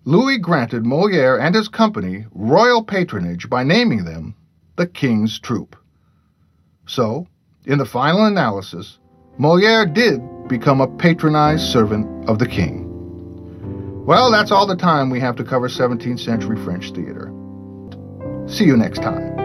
Louis granted Molière and his company royal patronage by naming them the King's Troupe. So, in the final analysis, Molière did become a patronized servant of the king. Well, that's all the time we have to cover 17th century French theater. See you next time.